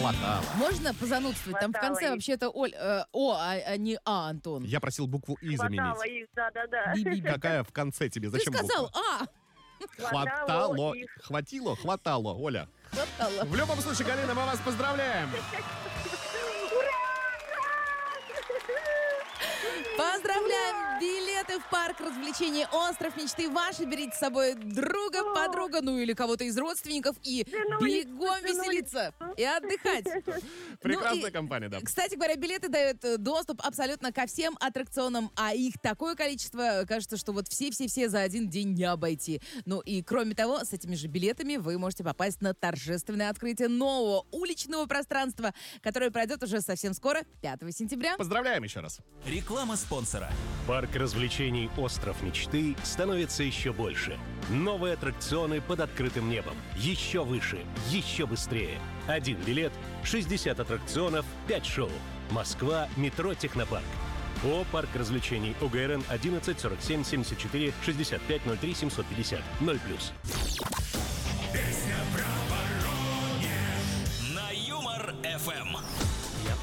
Хватало. Можно позанудствовать? Там в конце Хватало вообще-то а не А, Антон. Я просил букву И Хватало заменить. их, да-да-да. Би-би-би. Какая в конце тебе? Ты Зачем сказал буква? А. Хватало. их. Хватило? Хватало, Оля. Хватало. В любом случае, Галина, мы вас поздравляем. Поздравляем! Билеты в парк развлечений «Остров мечты» ваши. Берите с собой друга, подруга, ну или кого-то из родственников и бегом веселиться и отдыхать. Прекрасная компания, да. Кстати говоря, билеты дают доступ абсолютно ко всем аттракционам, а их такое количество, кажется, что вот все-все-все за один день не обойти. Ну и кроме того, с этими же билетами вы можете попасть на торжественное открытие нового уличного пространства, которое пройдет уже совсем скоро, 5 сентября. Поздравляем еще раз. Реклама спонсора. Парк развлечений «Остров мечты» становится еще больше. Новые аттракционы под открытым небом. Еще выше, еще быстрее. 1 билет, 60 аттракционов, 5 шоу. Москва, метро «Технопарк». ООО «Парк развлечений» УГРН 11 47 74 65 03 750 0+. Песня про Воронеж. На Юмор ФМ.